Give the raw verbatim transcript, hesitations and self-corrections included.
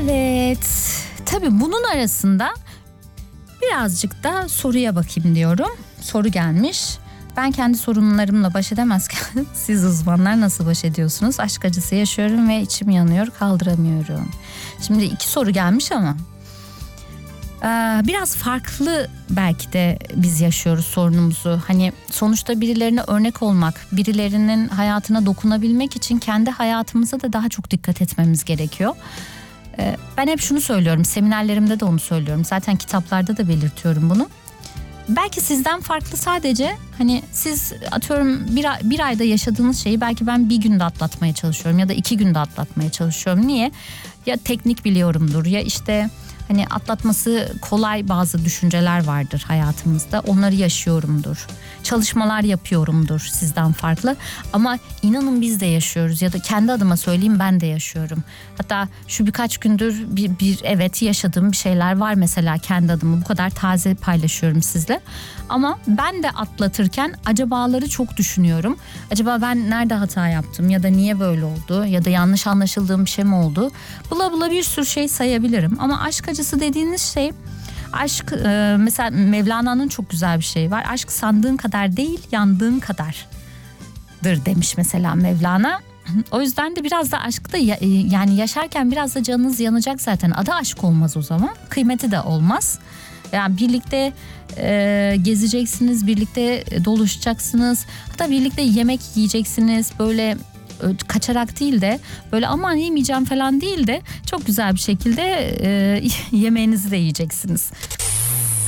Evet, tabii bunun arasında birazcık da soruya bakayım diyorum. Soru gelmiş. Ben kendi sorunlarımla baş edemezken siz uzmanlar nasıl baş ediyorsunuz? Aşk acısı yaşıyorum ve içim yanıyor, kaldıramıyorum. Şimdi iki soru gelmiş ama biraz farklı belki de biz yaşıyoruz sorunumuzu. Hani sonuçta birilerine örnek olmak, birilerinin hayatına dokunabilmek için kendi hayatımıza da daha çok dikkat etmemiz gerekiyor. Ben hep şunu söylüyorum, seminerlerimde de onu söylüyorum. Zaten kitaplarda da belirtiyorum bunu. Belki sizden farklı sadece hani siz atıyorum bir, bir ayda yaşadığınız şeyi belki ben bir günde atlatmaya çalışıyorum ya da iki günde atlatmaya çalışıyorum. Niye? Ya teknik biliyorumdur ya işte hani atlatması kolay bazı düşünceler vardır hayatımızda. Onları yaşıyorumdur. Çalışmalar yapıyorumdur sizden farklı. Ama inanın biz de yaşıyoruz ya da kendi adıma söyleyeyim ben de yaşıyorum. Hatta şu birkaç gündür bir, bir evet yaşadığım bir şeyler var mesela kendi adıma. Bu kadar taze paylaşıyorum sizle. Ama ben de atlatırken acabaları çok düşünüyorum. Acaba ben nerede hata yaptım ya da niye böyle oldu ya da yanlış anlaşıldığım bir şey mi oldu? Bula bula bir sürü şey sayabilirim. Ama aşk acısı dediğiniz şey, aşk e, mesela Mevlana'nın çok güzel bir şeyi var. Aşk sandığın kadar değil, yandığın kadardır demiş mesela Mevlana. O yüzden de biraz da aşkta ya, yani yaşarken biraz da canınız yanacak zaten. Adı aşk olmaz o zaman. Kıymeti de olmaz. Yani birlikte e, gezeceksiniz, birlikte doluşacaksınız. Hatta birlikte yemek yiyeceksiniz. Böyle kaçarak değil de böyle aman yemeyeceğim falan değil de çok güzel bir şekilde e, yemeğinizi de yiyeceksiniz.